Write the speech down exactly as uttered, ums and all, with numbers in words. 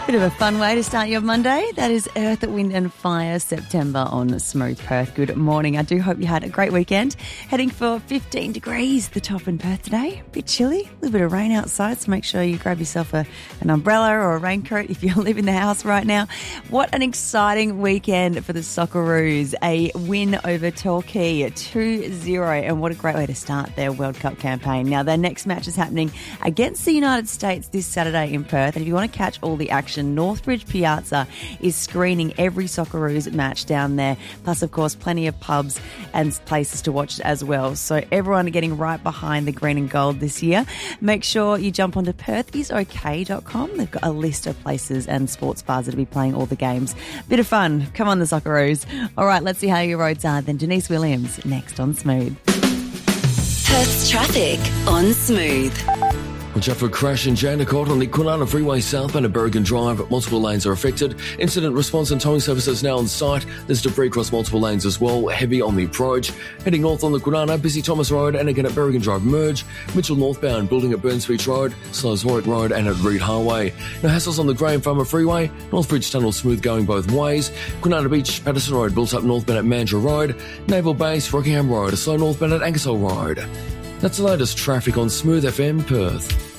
Bit of a fun way to start your Monday. That is Earth, Wind and Fire September on Smooth Perth. Good morning. I do hope you had a great weekend. Heading for fifteen degrees, the top in Perth today. A bit chilly, a little bit of rain outside, so make sure you grab yourself a, an umbrella or a raincoat if you live in the house right now. What an exciting weekend for the Socceroos. A win over Torquay, two zero, and what a great way to start their World Cup campaign. Now, their next match is happening against the United States this Saturday in Perth, and if you want to catch all the action, Northbridge Piazza is screening every Socceroos match down there. Plus, of course, plenty of pubs and places to watch as well. So everyone are getting right behind the green and gold this year. Make sure you jump onto perth is okay dot com. They've got a list of places and sports bars that will be playing all the games. Bit of fun. Come on, the Socceroos. All right, let's see how your roads are. Then Denise Williams next on Smooth. Perth's traffic on Smooth. Watch out for a crash in Jandakot on the Kwinana Freeway southbound at Berrigan Drive. Multiple lanes are affected. Incident response and towing services now on site. There's debris across multiple lanes as well. Heavy on the approach. Heading north on the Kwinana, busy Thomas Road and again at Berrigan Drive Merge. Mitchell northbound, building at Burns Beach Road, Slows Warwick Road and at Reed Highway. No hassles on the Graham Farmer Freeway. Northbridge Tunnel smooth going both ways. Kwinana Beach, Patterson Road built up northbound at Mandurah Road. Naval Base, Rockingham Road, a slow northbound at Ankersall Road. That's the latest traffic on Smooth F M Perth.